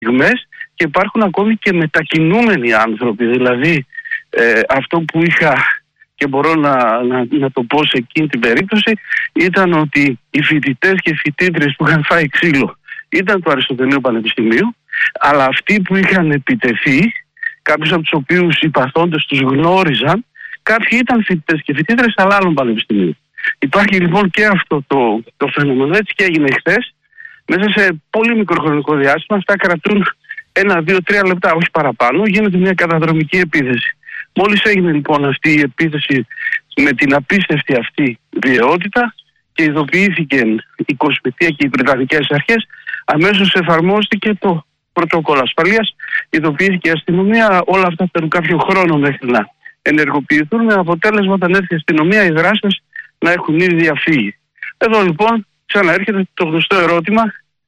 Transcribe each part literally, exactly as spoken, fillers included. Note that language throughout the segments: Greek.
στιγμές και υπάρχουν ακόμη και μετακινούμενοι άνθρωποι. Δηλαδή ε, αυτό που είχα και μπορώ να, να, να το πω σε εκείνη την περίπτωση ήταν ότι οι φοιτητές και οι φοιτήτρες που είχαν φάει ξύλο ήταν του Αριστοτελείου Πανεπιστημίου, αλλά αυτοί που είχαν επιτεθεί, κάποιους από τους οποίους οι παθόντες τους γνώριζαν, κάποιοι ήταν φοιτητές και φοιτήτρες αλλά άλλων πανεπιστημίων. Υπάρχει λοιπόν και αυτό το, το φαινόμενο. Έτσι και έγινε χθες. Μέσα σε πολύ μικρό χρονικό διάστημα, αυτά κρατούν ένα, δύο, τρία λεπτά, όχι παραπάνω, γίνεται μια καταδρομική επίθεση. Μόλις έγινε λοιπόν αυτή η επίθεση με την απίστευτη αυτή βιαιότητα και ειδοποιήθηκε η Κοσμητεία και οι Βρετανικές αρχές, αμέσως εφαρμόστηκε το πρωτόκολλο ασφαλείας, ειδοποιήθηκε η αστυνομία. Όλα αυτά θέλουν κάποιο χρόνο μέχρι να ενεργοποιηθούν, με αποτέλεσμα όταν έρθει η αστυνομία οι δράστες να έχουν ήδη διαφύγει. Εδώ λοιπόν ξαναέρχεται το γνωστό ερώτημα,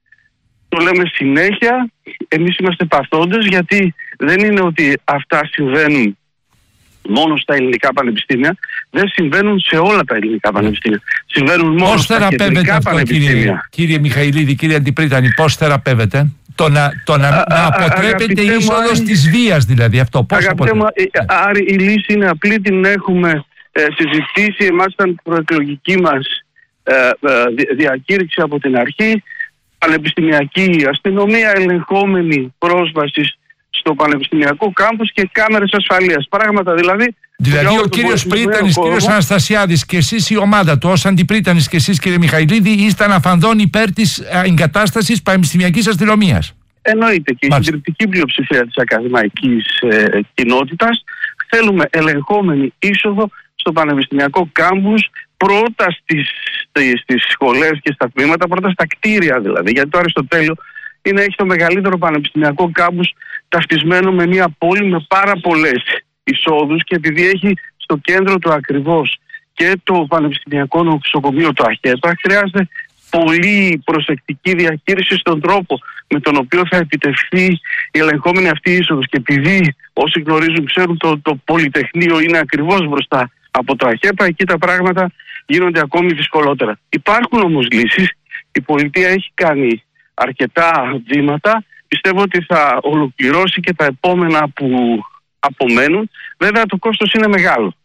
το λέμε συνέχεια, εμείς είμαστε παθόντες, γιατί δεν είναι ότι αυτά συμβαίνουν μόνο στα ελληνικά πανεπιστήμια, δεν συμβαίνουν σε όλα τα ελληνικά πανεπιστήμια. Συμβαίνουν μόνο πώς στα κεντρικά αυτό, πανεπιστήμια. Κύριε, κύριε Μιχαηλίδη, κύριε Αντιπρίτανη, πώς θεραπεύεται? Το να, το να, α, να αποτρέπεται η είσοδος της βίας, δηλαδή, αυτό πώς αποτρέπεται? Άρη, η λύση είναι απλή, την έχουμε ε, συζητήσει. Εμάς ήταν προεκλογική μας ε, ε, διακήρυξη από την αρχή. Πανεπιστημιακή αστυνομία, ελεγχόμενη πρόσβαση στο πανεπιστημιακό κάμπους και κάμερες ασφαλείας. Πράγματα δηλαδή. Δηλαδή ο κύριος Πρίτανης, κύριος Αναστασιάδης και εσείς η ομάδα του ως Αντιπρίτανης και εσείς κύριε Μιχαηλίδη είστε αναφανδόν υπέρ της εγκατάστασης πανεπιστημιακής αστυνομίας. Εννοείται, και η συντριπτική πλειοψηφία της ακαδημαϊκής ε, κοινότητας θέλουμε ελεγχόμενη είσοδο στο πανεπιστημιακό κάμπους, πρώτα στις, στις σχολές και στα τμήματα, πρώτα στα κτίρια δηλαδή. Γιατί το Αριστοτέλειο είναι, έχει το μεγαλύτερο πανεπιστημιακό κάμπους ταυτισμένο με μια πόλη με πάρα πολλές εισόδους, και επειδή έχει στο κέντρο του ακριβώς και το πανεπιστημιακό νοσοκομείο του ΑΧΕΠΑ, χρειάζεται πολύ προσεκτική διαχείριση στον τρόπο με τον οποίο θα επιτευχθεί η ελεγχόμενη αυτή είσοδος. Και επειδή όσοι γνωρίζουν ξέρουν το, το Πολυτεχνείο είναι ακριβώς μπροστά από το ΑΧΕΠΑ, εκεί τα πράγματα γίνονται ακόμη δυσκολότερα. Υπάρχουν όμως λύσεις, η πολιτεία έχει κάνει αρκετά βήματα, πιστεύω ότι θα ολοκληρώσει και τα επόμενα που απομένουν. Βέβαια το κόστος είναι μεγάλο.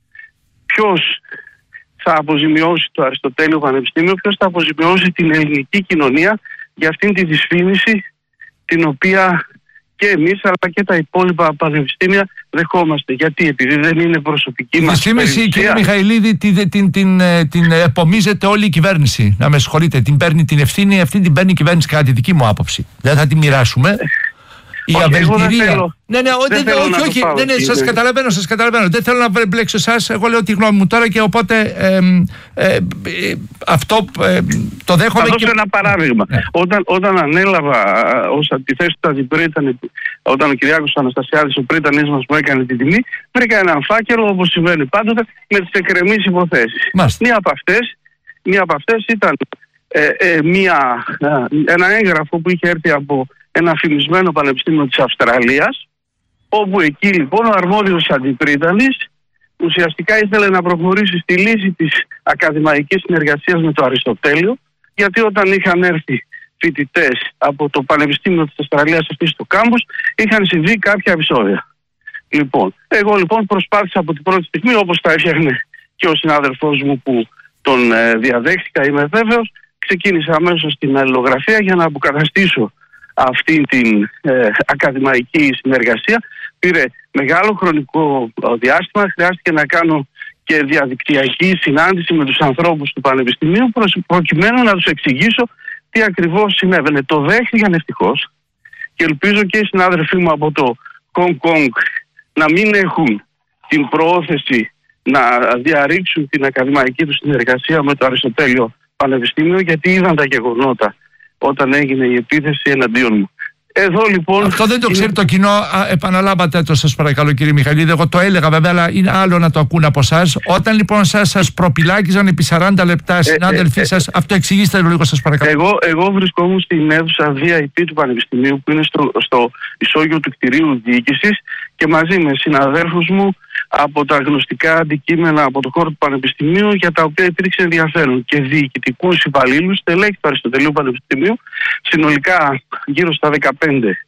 Ποιος θα αποζημιώσει το Αριστοτέλειο Πανεπιστήμιο, ποιος θα αποζημιώσει την ελληνική κοινωνία για αυτήν τη δυσφήμιση την οποία και εμείς αλλά και τα υπόλοιπα πανεπιστήμια δεχόμαστε? Γιατί επειδή δεν είναι προσωπική μας περιουσία. Η δυσφήμιση, κύριε Μιχαηλίδη, την, την, την, την, την επομίζεται όλη η κυβέρνηση. Να με συγχωρείτε, την παίρνει την ευθύνη, αυτή την παίρνει η κυβέρνηση κατά τη δική μου άποψη. Δεν θα τη μοιράσουμε. Η όχι, αβελτηρία. Ναι, ναι, δεν δεν, όχι, όχι. Ναι, ναι, σας καταλαβαίνω, σας καταλαβαίνω. Δεν θέλω να μπλέξω εσάς. Εγώ λέω τη γνώμη μου τώρα και οπότε ε, ε, ε, αυτό ε, το δέχομαι. Θα δώσω και... ένα παράδειγμα. Ναι. Όταν, όταν ανέλαβα ως αντιθέσει του Αντιπρίτανη, όταν ο Κυριάκος Αναστασιάδης, ο πρίτανής μας, μου έκανε την τιμή, βρήκα έναν φάκελο, όπως συμβαίνει πάντοτε, με τις εκκρεμείς υποθέσεις. Μία από αυτές, μία από αυτές ήταν ε, ε, μία, ε, ένα έγγραφο που είχε έρθει από ένα φημισμένο πανεπιστήμιο της Αυστραλίας, όπου εκεί λοιπόν ο αρμόδιος αντιπρίτανης ουσιαστικά ήθελε να προχωρήσει στη λύση της ακαδημαϊκής συνεργασίας με το Αριστοτέλειο, γιατί όταν είχαν έρθει φοιτητές από το Πανεπιστήμιο της Αυστραλίας αυτή στο κάμπους, είχαν συμβεί κάποια επεισόδια. Λοιπόν, εγώ λοιπόν προσπάθησα από την πρώτη στιγμή, όπως τα έφτιαχνε και ο συνάδελφός μου που τον ε, διαδέχτηκα, είμαι βέβαιος, ξεκίνησα αμέσως την αλληλογραφία για να αποκαταστήσω αυτή την ε, ακαδημαϊκή συνεργασία. Πήρε μεγάλο χρονικό διάστημα, χρειάστηκε να κάνω και διαδικτυακή συνάντηση με τους ανθρώπους του Πανεπιστημίου προκειμένου να τους εξηγήσω τι ακριβώς συνέβαινε. Το δέχτηκαν ευτυχώς και ελπίζω και οι συνάδελφοί μου από το Hong Kong να μην έχουν την προώθηση να διαρρήξουν την ακαδημαϊκή του συνεργασία με το Αριστοτέλειο Πανεπιστήμιο, γιατί είδαν τα γεγονότα όταν έγινε η επίθεση εναντίον μου. Εδώ λοιπόν. Αυτό δεν το είναι... ξέρει το κοινό. Α, επαναλάβατε το, σας παρακαλώ, κύριε Μιχαηλίδη. Εγώ το έλεγα βέβαια, αλλά είναι άλλο να το ακούν από εσάς. Όταν λοιπόν σας, σας προπυλάκιζαν επί σαράντα λεπτά συνάδελφοί ε, ε, σας, ε, αυτό εξηγήστε λίγο, σας παρακαλώ. Εγώ, εγώ βρισκόμουν στην αίθουσα βι άι πι του Πανεπιστημίου, που είναι στο, στο ισόγειο του κτηρίου διοίκησης, και μαζί με συναδέλφους μου από τα γνωστικά αντικείμενα από το χώρο του Πανεπιστημίου, για τα οποία υπήρξε ενδιαφέρον, και διοικητικούς υπαλλήλους, στελέχη του Αριστοτελείου Πανεπιστημίου, συνολικά γύρω στα δεκαπέντε